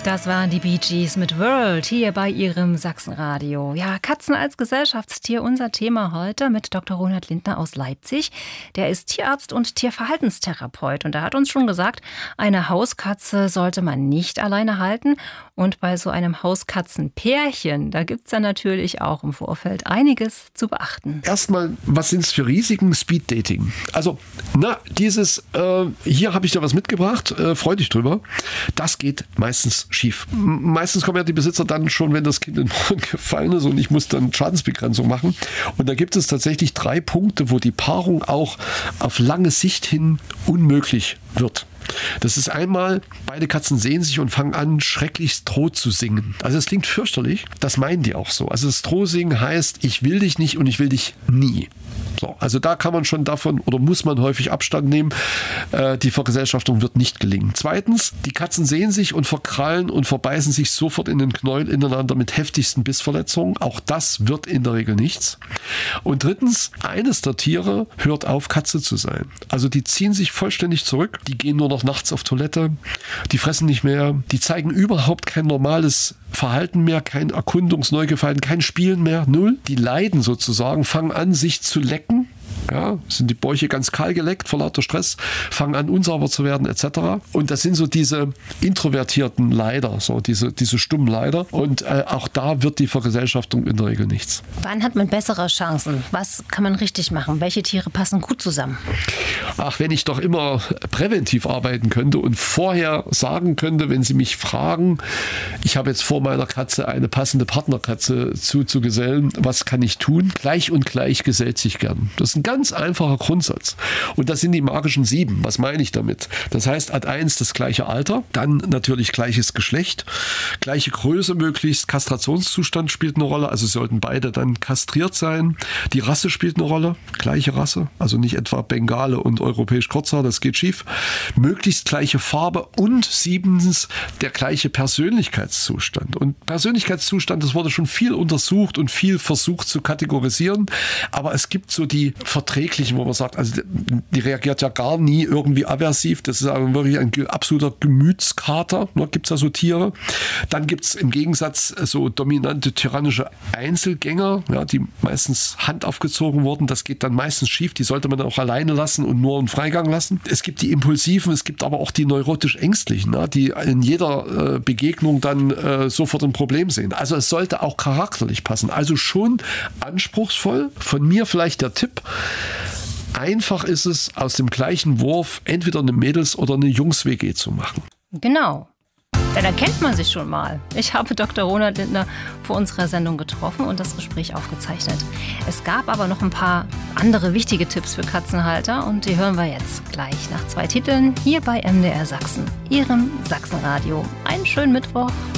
Das waren die Bee Gees mit World hier bei Ihrem Sachsenradio. Ja, Katzen als Gesellschaftstier, unser Thema heute mit Dr. Ronald Lindner aus Leipzig. Der ist Tierarzt und Tierverhaltenstherapeut und er hat uns schon gesagt, eine Hauskatze sollte man nicht alleine halten. Und bei so einem Hauskatzenpärchen, da gibt es ja natürlich auch im Vorfeld einiges zu beachten. Erstmal, was sind es für Risiken? Speeddating. Also, hier habe ich dir was mitgebracht, freu dich drüber. Das geht meistens schief. Meistens kommen ja die Besitzer dann schon, wenn das Kind in den Boden gefallen ist und ich muss dann Schadensbegrenzung machen. Und da gibt es tatsächlich 3 Punkte, wo die Paarung auch auf lange Sicht hin unmöglich wird. Das ist einmal, beide Katzen sehen sich und fangen an, schrecklichst Droh zu singen. Also es klingt fürchterlich, das meinen die auch so. Also das Drohsingen heißt, ich will dich nicht und ich will dich nie. So, also da kann man schon davon oder muss man häufig Abstand nehmen. Die Vergesellschaftung wird nicht gelingen. Zweitens, die Katzen sehen sich und verkrallen und verbeißen sich sofort in den Knäuel ineinander mit heftigsten Bissverletzungen. Auch das wird in der Regel nichts. Und drittens, eines der Tiere hört auf, Katze zu sein. Also die ziehen sich vollständig zurück, die gehen nur noch nachts auf Toilette, die fressen nicht mehr, die zeigen überhaupt kein normales Verhalten mehr, kein Erkundungsneugeverhalten, kein Spielen mehr, null. Die leiden sozusagen, fangen an, sich zu lecken. Ja, sind die Bäuche ganz kahl geleckt vor lauter Stress, fangen an unsauber zu werden etc. Und das sind so diese introvertierten Leider, so diese stummen Leider. Und auch da wird die Vergesellschaftung in der Regel nichts. Wann hat man bessere Chancen? Was kann man richtig machen? Welche Tiere passen gut zusammen? Ach, wenn ich doch immer präventiv arbeiten könnte und vorher sagen könnte, wenn Sie mich fragen, ich habe jetzt vor meiner Katze eine passende Partnerkatze zuzugesellen, was kann ich tun? Gleich und gleich gesellt sich gern. Das ist ein ganz einfacher Grundsatz. Und das sind die magischen 7. Was meine ich damit? Das heißt, Ad 1 das gleiche Alter, dann natürlich gleiches Geschlecht, gleiche Größe möglichst, Kastrationszustand spielt eine Rolle, also sollten beide dann kastriert sein. Die Rasse spielt eine Rolle, gleiche Rasse, also nicht etwa Bengale und europäisch Kurzhaar, das geht schief. Möglichst gleiche Farbe und 7. der gleiche Persönlichkeitszustand. Und Persönlichkeitszustand, das wurde schon viel untersucht und viel versucht zu kategorisieren, aber es gibt so die verträglichen, wo man sagt, also die reagiert ja gar nie irgendwie aversiv, das ist also wirklich ein absoluter Gemütskater, ne, gibt es ja so Tiere. Dann gibt es im Gegensatz so dominante tyrannische Einzelgänger, ja, die meistens Hand aufgezogen wurden, das geht dann meistens schief, die sollte man auch alleine lassen und nur einen Freigang lassen. Es gibt die Impulsiven, es gibt aber auch die neurotisch Ängstlichen, ne, die in jeder Begegnung dann sofort ein Problem sehen. Also es sollte auch charakterlich passen, also schon anspruchsvoll. Von mir vielleicht der Tipp, einfach ist es, aus dem gleichen Wurf entweder eine Mädels- oder eine Jungs-WG zu machen. Genau. Denn da kennt man sich schon mal. Ich habe Dr. Ronald Lindner vor unserer Sendung getroffen und das Gespräch aufgezeichnet. Es gab aber noch ein paar andere wichtige Tipps für Katzenhalter und die hören wir jetzt gleich nach 2 Titeln hier bei MDR Sachsen, Ihrem Sachsenradio. Einen schönen Mittwoch.